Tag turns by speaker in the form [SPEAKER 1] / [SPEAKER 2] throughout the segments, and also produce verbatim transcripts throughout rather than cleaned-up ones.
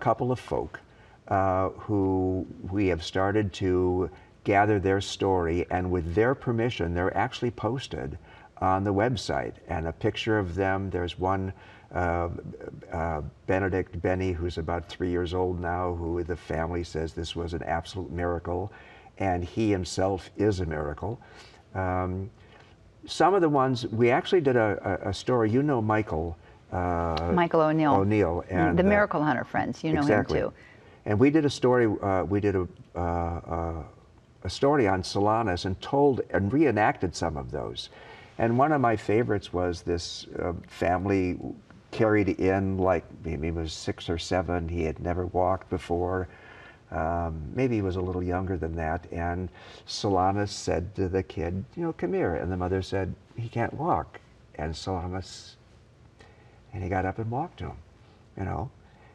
[SPEAKER 1] couple of folk uh, who we have started to gather their story, and with their permission, they're actually posted on the website. And a picture of them, there's one, uh, uh, Benedict Benny, who's about three years old now, who the family says this was an absolute miracle, and he himself is a miracle. Um, some of the ones, we actually did a, a, a story, you know Michael. Uh,
[SPEAKER 2] Michael O'Neill.
[SPEAKER 1] O'Neill. And,
[SPEAKER 2] the
[SPEAKER 1] uh,
[SPEAKER 2] Miracle Hunter friends, you know
[SPEAKER 1] exactly.
[SPEAKER 2] him too.
[SPEAKER 1] And we did a story, uh, we did a, uh, uh, a story on Solanus and told and reenacted some of those. And one of my favorites was this uh, family carried in, like maybe he was six or seven, he had never walked before. Um, maybe he was a little younger than that, and Solanus said to the kid, you know, come here. And the mother said, he can't walk. And Solanus, and he got up and walked to him, you know.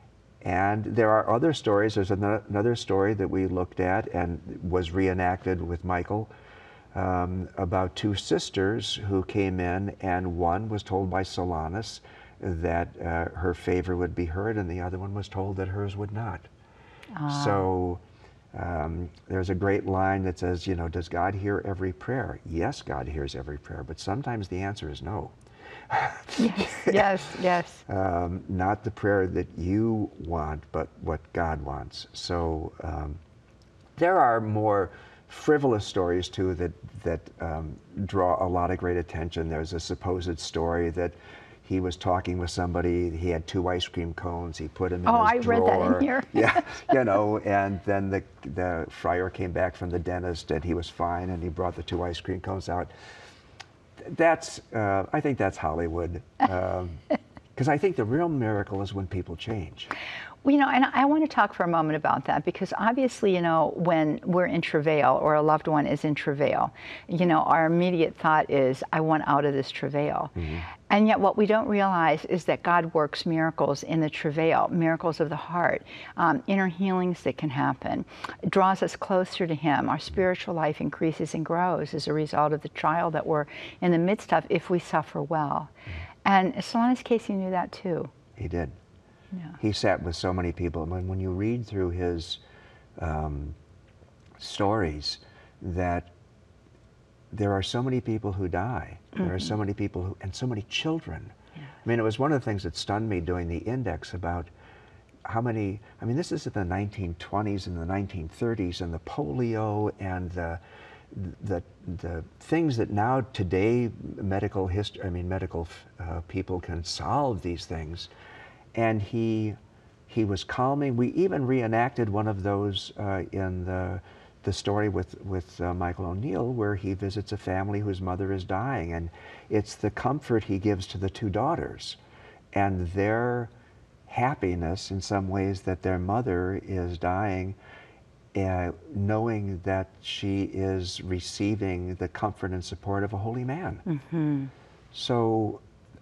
[SPEAKER 1] And there are other stories. There's another story that we looked at and was reenacted with Michael um, about two sisters who came in, and one was told by Solanus that uh, her favor would be heard, and the other one was told that hers would not. Ah. So um, there's a great line that says, you know, does God hear every prayer? Yes, God hears every prayer, but sometimes the answer is no.
[SPEAKER 2] Yes, yes, yes.
[SPEAKER 1] Um, not the prayer that you want, but what God wants. So um, there are more frivolous stories too that that um, draw a lot of great attention. There's a supposed story that he was talking with somebody. He had two ice cream cones. He put them in
[SPEAKER 2] oh,
[SPEAKER 1] his
[SPEAKER 2] I
[SPEAKER 1] drawer.
[SPEAKER 2] read that in here.
[SPEAKER 1] Yeah, you know. And then the the friar came back from the dentist, and he was fine, and he brought the two ice cream cones out. That's, uh, I think that's Hollywood. Because um, I think the real miracle is when people change.
[SPEAKER 2] Well, you know, and I want to talk for a moment about that, because obviously, you know, when we're in travail or a loved one is in travail, you know, our immediate thought is, I want out of this travail. Mm-hmm. And yet what we don't realize is that God works miracles in the travail, miracles of the heart, um, inner healings that can happen. It draws us closer to Him. Our spiritual life increases and grows as a result of the trial that we're in the midst of if we suffer well. Mm-hmm. And Solanus Casey knew that too.
[SPEAKER 1] He did.
[SPEAKER 2] Yeah.
[SPEAKER 1] He sat with so many people. When, when you read through his um, stories, that there are so many people who die. Mm-hmm. There are so many people who, and so many children. Yeah. I mean, it was one of the things that stunned me doing the index about how many, I mean, this is in the nineteen twenties and the nineteen thirties, and the polio and the, the, the things that now today medical history, I mean, medical uh, people can solve these things. And he, he was calming. We even reenacted one of those uh, in the, the story with, with uh, Michael O'Neill, where he visits a family whose mother is dying. And it's the comfort he gives to the two daughters and their happiness in some ways that their mother is dying, uh, knowing that she is receiving the comfort and support of a holy man. Mm-hmm. So,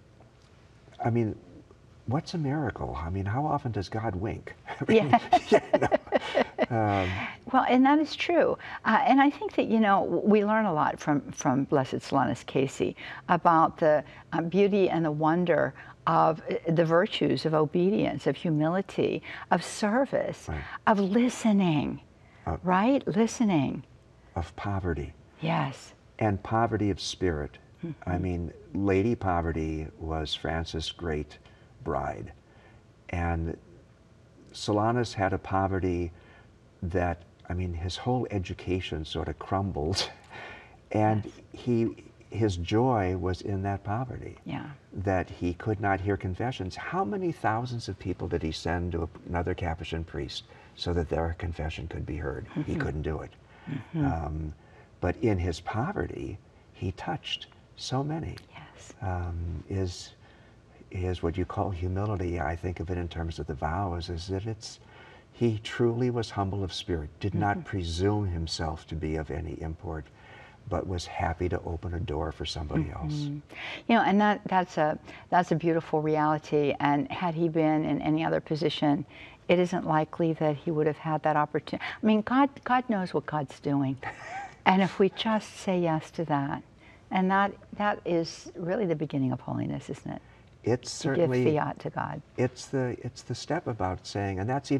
[SPEAKER 1] I mean, what's a miracle? I mean, how often does God wink?
[SPEAKER 2] Yeah.
[SPEAKER 1] You know? um,
[SPEAKER 2] well, and that is true. Uh, and I think that, you know, we learn a lot from, from Blessed Solanus Casey about the uh, beauty and the wonder of the virtues of obedience, of humility, of service, right. of listening, uh, right? Listening.
[SPEAKER 1] Of poverty.
[SPEAKER 2] Yes.
[SPEAKER 1] And poverty of spirit. Mm-hmm. I mean, Lady Poverty was Francis' great bride. And Solanus had a poverty that, I mean, his whole education sort of crumbled. And yes. he, his joy was in that poverty.
[SPEAKER 2] Yeah. That
[SPEAKER 1] he could not hear confessions. How many thousands of people did he send to another Capuchin priest so that their confession could be heard? Mm-hmm. He couldn't do it. Mm-hmm. um, but in his poverty, he touched so many.
[SPEAKER 2] Yes.
[SPEAKER 1] Um, is is what you call humility. I think of it in terms of the vows, is that it's, he truly was humble of spirit, did mm-hmm. not presume himself to be of any import, but was happy to open a door for somebody mm-hmm. else.
[SPEAKER 2] You know, and that, that's a, that's a beautiful reality, and had he been in any other position, it isn't likely that he would have had that opportunity. I mean, God, God knows what God's doing. And if we just say yes to that, and that, that is really the beginning of holiness, isn't it?
[SPEAKER 1] It's certainly,
[SPEAKER 2] to give fiat to God.
[SPEAKER 1] It's the, it's the step about saying, and that's even